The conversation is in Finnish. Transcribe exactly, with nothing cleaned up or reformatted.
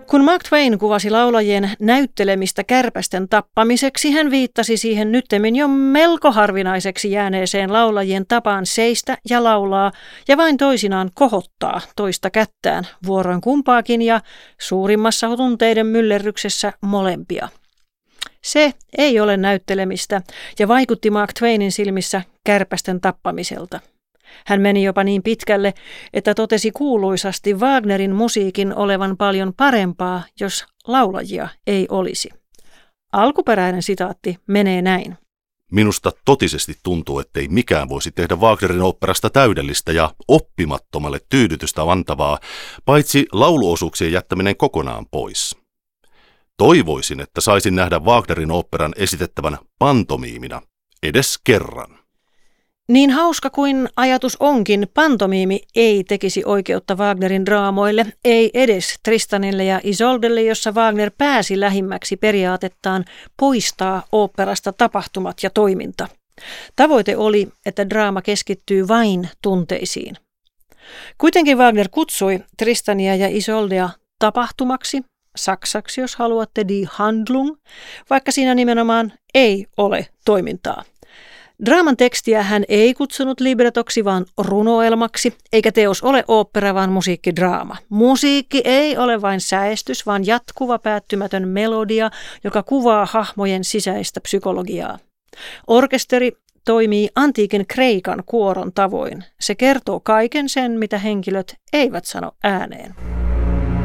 Kun Mark Twain kuvasi laulajien näyttelemistä kärpästen tappamiseksi, hän viittasi siihen nyttemmin jo melko harvinaiseksi jääneeseen laulajien tapaan seistä ja laulaa ja vain toisinaan kohottaa toista kättään, vuoroin kumpaakin ja suurimmassa tunteiden myllerryksessä molempia. Se ei ole näyttelemistä ja vaikutti Mark Twainin silmissä kärpästen tappamiselta. Hän meni jopa niin pitkälle, että totesi kuuluisasti Wagnerin musiikin olevan paljon parempaa, jos laulajia ei olisi. Alkuperäinen sitaatti menee näin. Minusta totisesti tuntuu, ettei mikään voisi tehdä Wagnerin oopperasta täydellistä ja oppimattomalle tyydytystä antavaa, paitsi lauluosuuksien jättäminen kokonaan pois. Toivoisin, että saisin nähdä Wagnerin oopperan esitettävän pantomiimina edes kerran. Niin hauska kuin ajatus onkin, pantomiimi ei tekisi oikeutta Wagnerin draamoille, ei edes Tristanille ja Isoldelle, jossa Wagner pääsi lähimmäksi periaatettaan poistaa oopperasta tapahtumat ja toiminta. Tavoite oli, että draama keskittyy vain tunteisiin. Kuitenkin Wagner kutsui Tristania ja Isoldea tapahtumaksi, saksaksi jos haluatte die Handlung, vaikka siinä nimenomaan ei ole toimintaa. Draaman tekstiä hän ei kutsunut libretoksi, vaan runoelmaksi, eikä teos ole ooppera, vaan musiikkidraama. Musiikki ei ole vain säestys, vaan jatkuva päättymätön melodia, joka kuvaa hahmojen sisäistä psykologiaa. Orkesteri toimii antiikin Kreikan kuoron tavoin. Se kertoo kaiken sen, mitä henkilöt eivät sano ääneen.